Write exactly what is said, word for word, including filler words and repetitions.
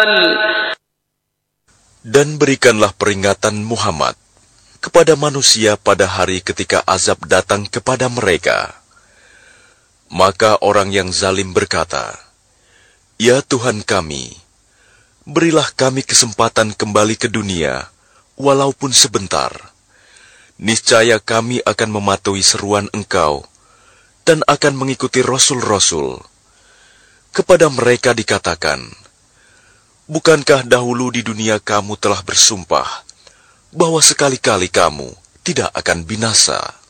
Dan berikanlah peringatan Muhammad kepada manusia pada hari ketika azab datang kepada mereka. Maka orang yang zalim berkata, "Ya Tuhan kami, berilah kami kesempatan kembali ke dunia, walaupun sebentar. Niscaya kami akan mematuhi seruan Engkau dan akan mengikuti rasul-rasul." Kepada mereka dikatakan, "Bukankah dahulu di dunia kamu telah bersumpah bahwa sekali-kali kamu tidak akan binasa?"